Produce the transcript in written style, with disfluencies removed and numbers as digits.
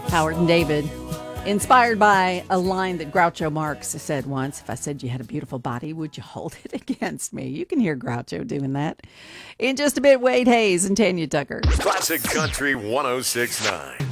Howard and David, inspired by a line that Groucho Marx said once. If I said you had a beautiful body, would you hold it against me? You can hear Groucho doing that. In just a bit, Wade Hayes and Tanya Tucker. Classic Country 106.9.